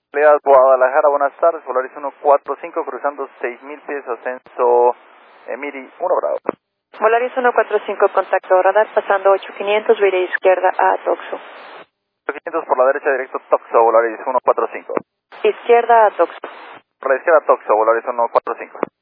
Leas Guadalajara, buenas tardes, Volaris 145, cruzando 6.000 pies, ascenso Miri 1 Bravo. Volaris 145, contacto radar, pasando 8500, vía izquierda a Toxo. 500 por la derecha, directo Toxo, Volaris 145. Izquierda a Toxo. Por la izquierda Toxo, Volaris 145.